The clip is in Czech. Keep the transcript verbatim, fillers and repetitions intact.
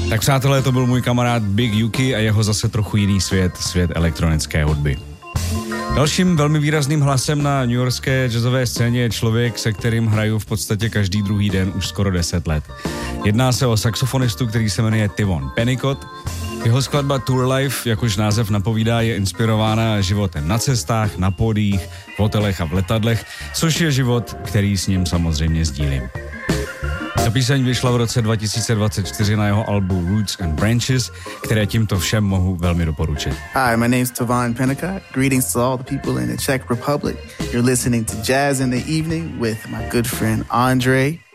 Tak přátelé, to byl můj kamarád Big Yuki a jeho zase trochu jiný svět, svět elektronické hudby. Dalším velmi výrazným hlasem na newyorské jazzové scéně je člověk, se kterým hraju v podstatě každý druhý den už skoro deset let. Jedná se o saxofonistu, který se jmenuje Tivon Pennicott. Jeho skladba Tour Life, jak už název napovídá, je inspirována životem na cestách, na pódiích, v hotelech a v letadlech, což je život, který s ním samozřejmě sdílím. Ta píseň vyšla v roce dva tisíce dvacet čtyři na jeho albu Roots and Branches, které tímto všem mohu velmi doporučit. Hi, my name's Tivon Pennicott. Greetings to all the people in the Czech Republic. You're listening to Jazz in the Evening with my good friend Andre.